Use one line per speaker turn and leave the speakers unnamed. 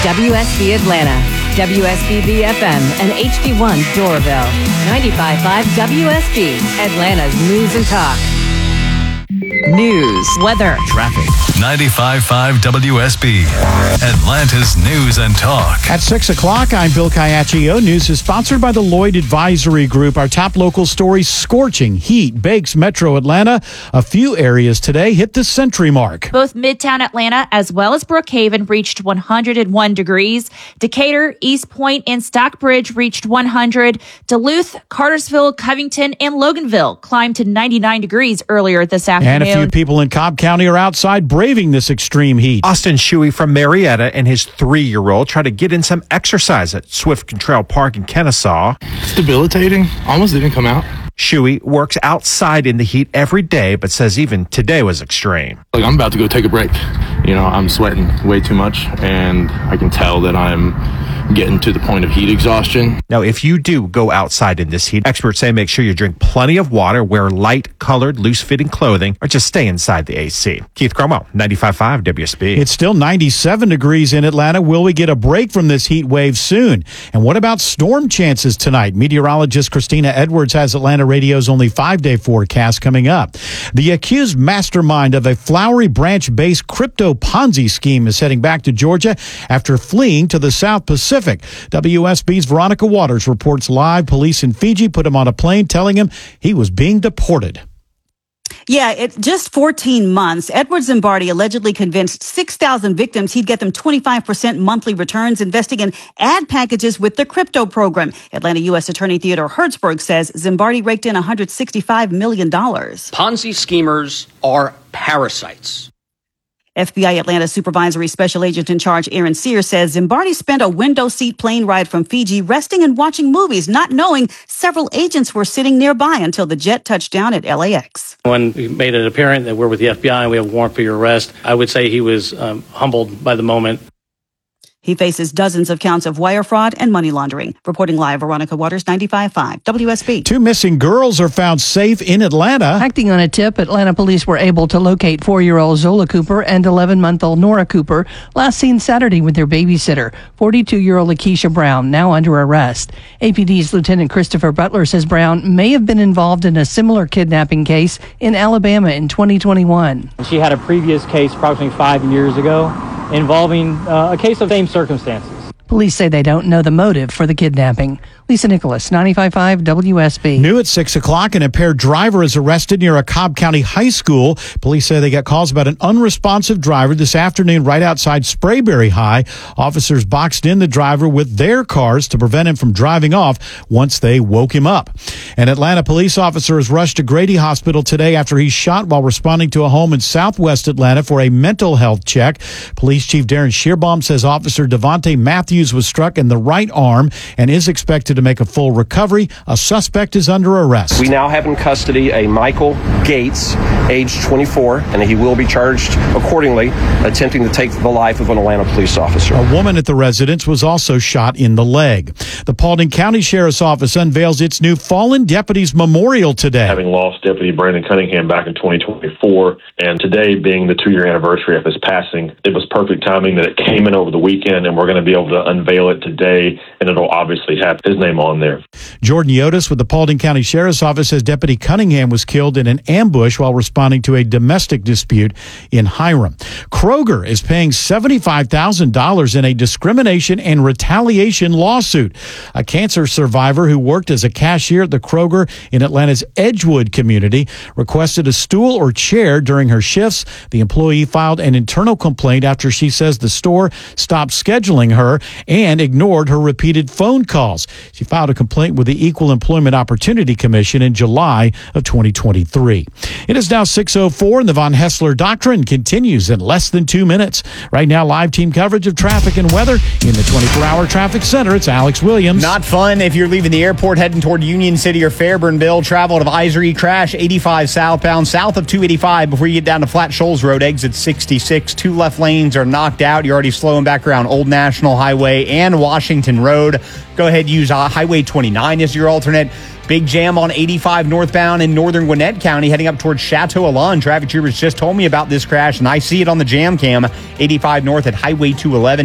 WSB Atlanta, WSB FM, and HD1 Doraville. 95.5 WSB, Atlanta's News and Talk. News, weather,
traffic. 95.5 WSB, Atlanta's News and Talk.
At 6 o'clock, I'm Bill Caiaccio. News is sponsored by the Lloyd Advisory Group. Our top local stories: scorching heat bakes Metro Atlanta. A few areas today hit the century mark.
Both Midtown Atlanta as well as Brookhaven reached 101 degrees. Decatur, East Point, and Stockbridge reached 100. Duluth, Cartersville, Covington, and Loganville climbed to 99 degrees earlier this afternoon.
And a few people in Cobb County are outside braving this extreme heat.
Austin Shuey from Marietta and his 3-year-old try to get in some exercise at Swift Control Park in Kennesaw.
It's debilitating. Almost didn't come out.
Shuey works outside in the heat every day, but says even today was extreme.
Like, I'm about to go take a break. I'm sweating way too much, and I can tell that I'm getting to the point of heat exhaustion.
Now, if you do go outside in this heat, experts say make sure you drink plenty of water, wear light-colored, loose-fitting clothing, or just stay inside the AC. Keith Cromwell, 95.5 WSB.
It's still 97 degrees in Atlanta. Will we get a break from this heat wave soon? And what about storm chances tonight? Meteorologist Christina Edwards has Atlanta Radio's only 5-day forecast coming up. The accused mastermind of a Flowery Branch-based crypto Ponzi scheme is heading back to Georgia after fleeing to the South Pacific. WSB's Veronica Waters reports live. Police in Fiji put him on a plane, telling him he was being deported.
Yeah, just 14 months. Edward Zimbardi allegedly convinced 6,000 victims he'd get them 25% monthly returns investing in ad packages with the crypto program. Atlanta U.S. Attorney Theodore Hertzberg says Zimbardi raked in $165 million.
Ponzi schemers are parasites.
FBI Atlanta Supervisory Special Agent in Charge Aaron Sear says Zimbardi spent a window seat plane ride from Fiji resting and watching movies, not knowing several agents were sitting nearby until the jet touched down at LAX.
When he made it apparent that we're with the FBI and we have a warrant for your arrest, I would say he was humbled by the moment.
He faces dozens of counts of wire fraud and money laundering. Reporting live, Veronica Waters, 95.5 WSB.
2 missing girls are found safe in Atlanta.
Acting on a tip, Atlanta police were able to locate 4-year-old Zola Cooper and 11-month-old Nora Cooper, last seen Saturday with their babysitter, 42-year-old Lakeisha Brown, now under arrest. APD's Lieutenant Christopher Butler says Brown may have been involved in a similar kidnapping case in Alabama in 2021.
She had a previous case approximately 5 years ago involving a case of same circumstances.
Police say they don't know the motive for the kidnapping. Lisa Nicholas, 95.5 WSB.
New at 6 o'clock, an impaired driver is arrested near a Cobb County high school. Police say they got calls about an unresponsive driver this afternoon right outside Sprayberry High. Officers boxed in the driver with their cars to prevent him from driving off once they woke him up. An Atlanta police officer is rushed to Grady Hospital today after he's shot while responding to a home in southwest Atlanta for a mental health check. Police Chief Darren Shearbaum says Officer Devontae Matthews was struck in the right arm and is expected to make a full recovery. A suspect is under arrest.
We now have in custody a Michael Gates, age 24, and he will be charged accordingly, attempting to take the life of an Atlanta police officer.
A woman at the residence was also shot in the leg. The Paulding County Sheriff's Office unveils its new Fallen Deputies Memorial today.
Having lost Deputy Brandon Cunningham back in 2024, and today being the 2-year anniversary of his passing, it was perfect timing that it came in over the weekend, and we're going to be able to unveil it today, and it'll obviously have his name on there.
Jordan Yotis with the Paulding County Sheriff's Office says Deputy Cunningham was killed in an ambush while responding to a domestic dispute in Hiram. Kroger is paying $75,000 in a discrimination and retaliation lawsuit. A cancer survivor who worked as a cashier at the Kroger in Atlanta's Edgewood community requested a stool or chair during her shifts. The employee filed an internal complaint after she says the store stopped scheduling her and ignored her repeated phone calls. She filed a complaint with the Equal Employment Opportunity Commission in July of 2023. It is now 6:04 and the Von Hessler Doctrine continues in less than 2 minutes. Right now, live team coverage of traffic and weather in the 24-hour traffic center. It's Alex Williams.
Not fun if you're leaving the airport heading toward Union City or Fairburnville. Travel advisory, crash 85 southbound south of 285 before you get down to Flat Shoals Road, exit 66. 2 left lanes are knocked out. You're already slowing back around Old National Highway and Washington Road. Go ahead, use Highway 29 as your alternate. Big jam on 85 northbound in northern Gwinnett County heading up towards Chateau Alon. Traffic troopers just told me about this crash, and I see it on the jam cam. 85 north at Highway 211.